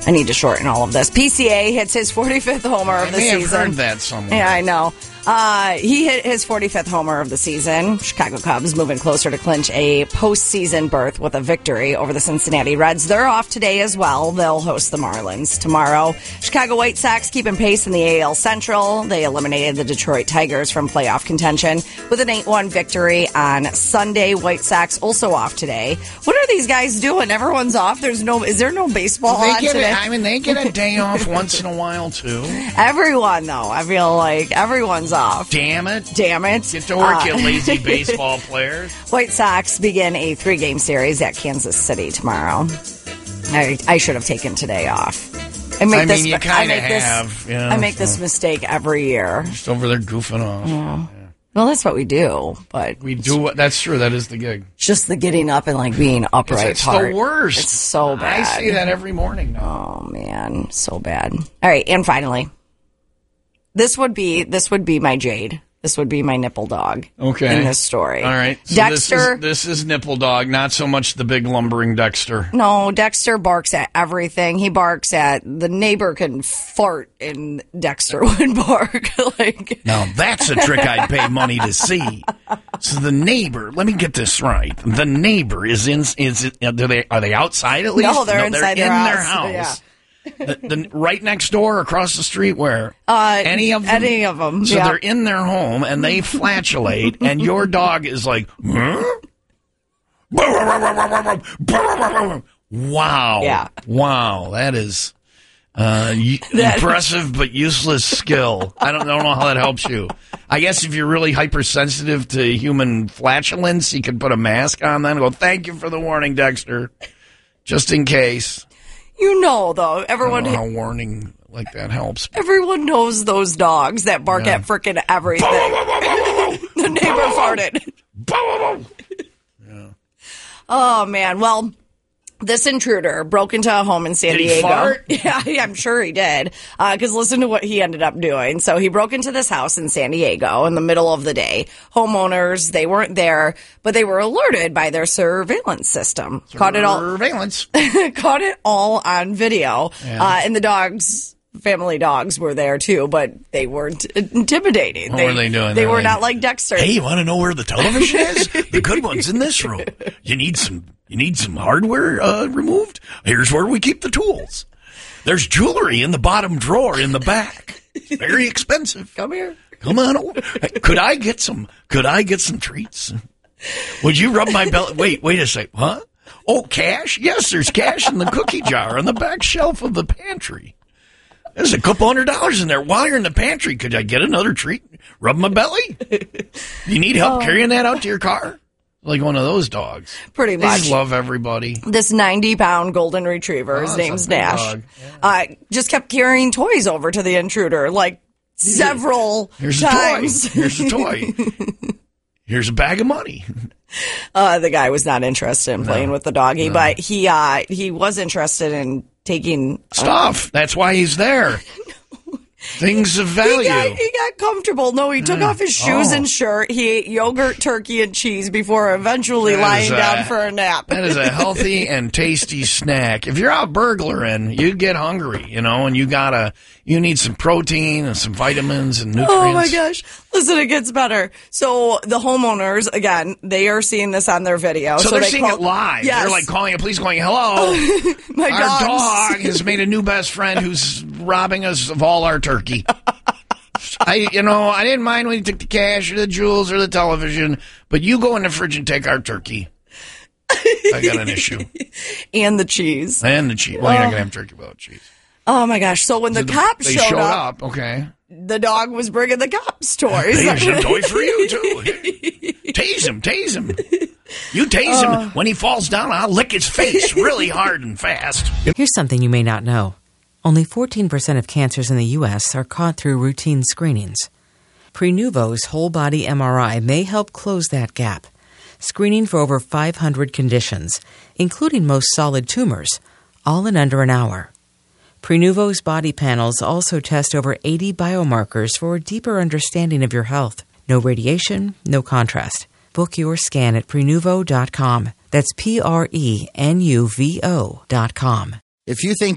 I need to shorten all of this. PCA hits his 45th homer of the season. I may have heard that somewhere. Yeah, I know. He hit his 45th homer of the season. Chicago Cubs moving closer to clinch a postseason berth with a victory over the Cincinnati Reds. They're off today as well. They'll host the Marlins tomorrow. Chicago White Sox keeping pace in the AL Central. They eliminated the Detroit Tigers from playoff contention with an 8-1 victory on Sunday. White Sox also off today. What are these guys doing? Everyone's off. Is there no baseball on today? They get a day off once in a while too. Everyone, though. I feel like everyone's off. Damn it. Get to work, you lazy baseball players. White Sox begin a 3-game series at Kansas City tomorrow. I should have taken today off. You kind of have. I make this mistake every year. Just over there goofing off. Yeah. Well, that's what we do, but that's true. That is the gig. Just the getting up and being upright it's part. It's the worst. It's so bad. I say that every morning now. Oh man, so bad. All right, and finally, this would be my Jade. This would be my nipple dog. Okay. In this story. All right. So Dexter. This is nipple dog, not so much the big lumbering Dexter. No, Dexter barks at everything. He barks at the neighbor can fart and Dexter would bark. Now that's a trick I'd pay money to see. So the neighbor, let me get this right. The neighbor are they outside at least? No, they're inside their house. Yeah. The right next door, across the street, where? Any of them. So they're in their home and they flatulate, and your dog is like, huh? Wow. Yeah. Wow. That is impressive but useless skill. I don't know how that helps you. I guess if you're really hypersensitive to human flatulence, you could put a mask on then and go, thank you for the warning, Dexter. Just in case. Though, everyone. I don't know how warning like that helps. Everyone knows those dogs that bark at frickin' everything. The neighbor farted. Yeah. Oh, man. Well, this intruder broke into a home in San Diego. Did he fart? Yeah, I'm sure he did. Because listen to what he ended up doing. So he broke into this house in San Diego in the middle of the day. Homeowners, they weren't there, but they were alerted by their surveillance system. Caught it all on video. Yeah. And the family dogs were there too, but they weren't intimidating. What were they doing? They were not like Dexter. Hey, you want to know where the television is? The good one's in this room. You need some hardware removed? Here's where we keep the tools. There's jewelry in the bottom drawer in the back. It's very expensive. Come here. Come on over. Could I get some treats? Would you rub my belly? Wait a sec. Huh? Oh, cash? Yes, there's cash in the cookie jar on the back shelf of the pantry. There's a couple $100 in there. While you're in the pantry, could I get another treat? Rub my belly? You need help carrying that out to your car? Like one of those dogs. Pretty much. They just love everybody. This 90-pound golden retriever, his name's Nash, just kept carrying toys over to the intruder, several times. Here's a toy. Here's a bag of money. The guy was not interested in playing with the doggy, but he was interested in taking stuff. That's why he's there. Things of value. He got comfortable. No, he took off his shoes and shirt. He ate yogurt, turkey, and cheese before eventually lying down for a nap. That is a healthy and tasty snack. If you're out burglaring, you get hungry, and you need some protein and some vitamins and nutrients. Oh my gosh. Listen, it gets better. So the homeowners, again, they are seeing this on their video. So they're seeing it live. Yes. They're calling the police going, hello, our dog has made a new best friend who's robbing us of all our turkey. I didn't mind when he took the cash or the jewels or the television, but you go in the fridge and take our turkey. I got an issue. And the cheese. Well, you're not going to have turkey without cheese. Oh my gosh. So when the cops showed up, okay, the dog was bringing the cops toys. Here's a toy for you, too. Tase him. You tase him. When he falls down, I'll lick his face really hard and fast. Here's something you may not know. Only 14% of cancers in the U.S. are caught through routine screenings. Prenuvo's whole-body MRI may help close that gap, screening for over 500 conditions, including most solid tumors, all in under an hour. Prenuvo's body panels also test over 80 biomarkers for a deeper understanding of your health. No radiation, no contrast. Book your scan at Prenuvo.com. That's Prenuvo.com. If you think